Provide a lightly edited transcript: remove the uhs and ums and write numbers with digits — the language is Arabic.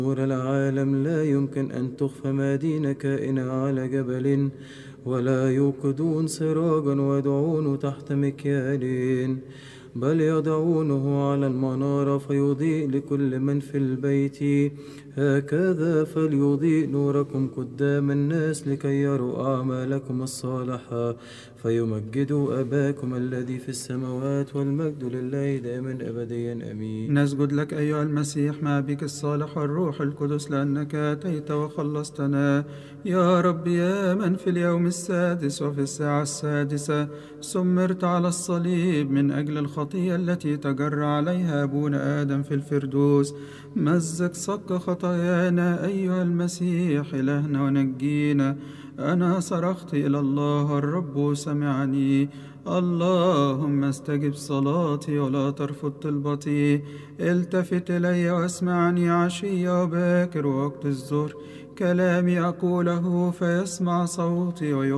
نور العالم لا يمكن أن تخفى مدينة كائنة على جبل، ولا يوقدون سراجا ويضعونه تحت مكيال، بل يضعونه على المنارة فيضيء لكل من في البيت. هكذا فليضيء نوركم قدام الناس لكي يروا أعمالكم الصالحة فيمجدوا أباكم الذي في السماوات. والمجد لله دائما أبديا آمين. نسجد لك أيها المسيح مع بك الصالح والروح القدس، لأنك أتيت وخلصتنا يا رب، يا من في اليوم السادس وفي الساعة السادسة سمرت على الصليب من أجل الخطية التي تجرى عليها أبونا آدم في الفردوس. مزق صك خطايانا أيها المسيح إلهنا ونجينا. أنا صرخت إلى الله الرب سمعني، اللهم استجب صلاتي ولا ترفض طلبتي. التفت إلي واسمعني عشي وباكر ووقت الظهر، كلامي أقوله فيسمع صوتي